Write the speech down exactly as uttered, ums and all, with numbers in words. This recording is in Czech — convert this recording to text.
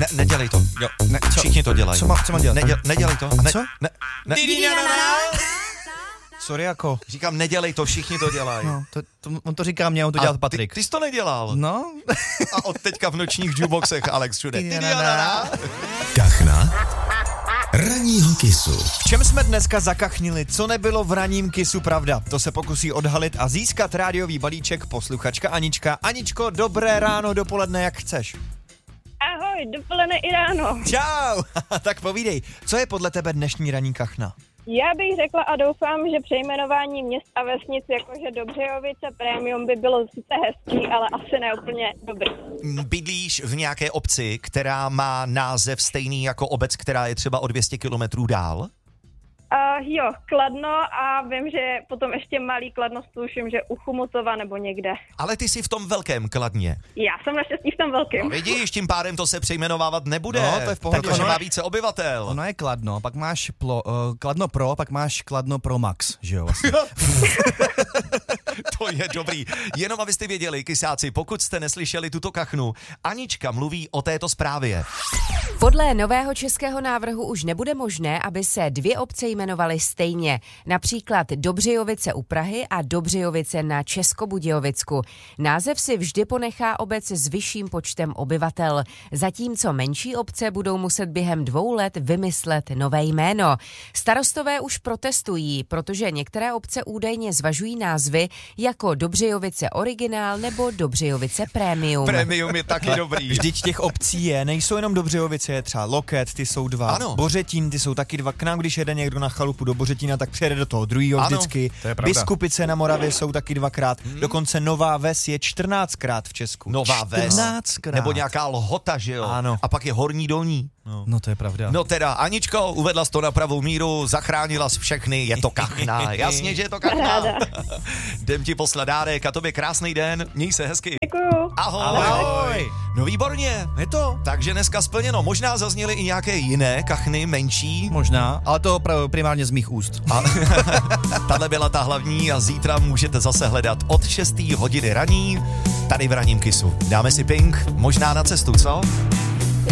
Ne, nedělej to. Jo, ne, co? Všichni to dělají. Co, má, co mám dělat? Neděl, nedělej to. A ne, co? Ne, ne. Sorry, jako. Říkám, nedělej to, všichni to dělají. No, to, to, on to říká mě, on to dělal Patrik. Ty, ty jsi to nedělal. No. A od teďka v nočních jukeboxech Alex všude. Kachna ranního kisu. V čem jsme dneska zakachnili, co nebylo v ranním kisu pravda? To se pokusí odhalit a získat rádiový balíček posluchačka Anička. Aničko, dobré ráno, dopoledne, jak chceš. Ahoj, dopoledne i ráno. Čau, tak povídej, co je podle tebe dnešní ranní kachna? Já bych řekla a doufám, že přejmenování měst a vesnic jakože do Břejovice Premium by bylo sice hezký, ale asi ne úplně dobrý. Bydlíš v nějaké obci, která má název stejný jako obec, která je třeba o dvě stě kilometrů dál? Uh, jo, Kladno a vím, že potom ještě malý Kladno, tuším, že u Chomutova nebo někde. Ale ty jsi v tom velkém Kladně. Já jsem naštěstí v tom velkém. No vidíš, tím pádem to se přejmenovávat nebude, No, to je v pohodě. protože Ono má je- více obyvatel. Ono je Kladno, pak máš plo, uh, Kladno Pro, pak máš Kladno Pro Max, že jo vlastně. To je dobrý. Jenom abyste věděli, kysáci, pokud jste neslyšeli tuto kachnu, Anička mluví o této zprávě. Podle nového českého návrhu už nebude možné, aby se dvě obce jmenovaly stejně. Například Dobřejovice u Prahy a Dobřejovice na Českobudějovicku. Název si vždy ponechá obec s vyšším počtem obyvatel, zatímco menší obce budou muset během dvou let vymyslet nové jméno. Starostové už protestují, protože některé obce údajně zvažují názvy jako Dobřejovice Originál nebo Dobřejovice Premium. Premium je taky dobrý. Vždyť těch obcí je, nejsou jenom Dobřejovice, je třeba Loket, ty jsou dva. Ano. Bořetín, ty jsou taky dva. K nám, když jede někdo na chalupu do Bořetína, tak přijede do toho druhýho Ano, vždycky. to je pravda. Biskupice na Moravě jsou taky dvakrát. Hmm. Dokonce Nová Ves je čtrnáctkrát v Česku. Nová Ves. čtrnáctkrát. Nebo nějaká Lhota, že jo? Ano. A pak je Horní Dolní. No to je pravda. No teda, Aničko, uvedla jsi to na pravou míru, zachránila jsi všechny, je to kachna. Jasně, že je to kachna. Ráda. Jdem ti poslat dárek a tobě krásný den, měj se hezky. Děkuju. Ahoj. Ahoj. No výborně. Je to? Takže dneska splněno. Možná zazněly i nějaké jiné kachny, menší. Možná, ale to pr- primárně z mých úst. A tahle byla ta hlavní a zítra můžete zase hledat od šesté hodiny raní tady v ranním kisu. Dáme si ping, možná na cestu, co?